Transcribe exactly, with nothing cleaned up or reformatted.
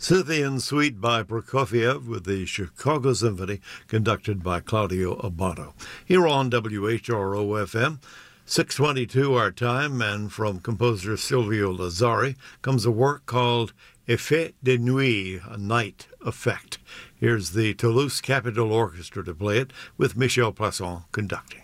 Scythian Suite by Prokofiev with the Chicago Symphony, conducted by Claudio Abbado. Here on W H R O F M, six twenty-two our time, and from composer Silvio Lazzari comes a work called Effet de Nuit, a night effect. Here's the Toulouse Capitol Orchestra to play it, with Michel Plasson conducting.